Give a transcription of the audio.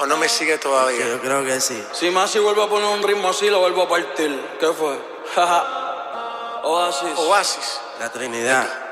¿O no me sigue todavía? Yo creo que sí. Si Masi vuelve a poner un ritmo así, lo vuelvo a partir. ¿Qué fue? Oasis. Oasis. La Trinidad.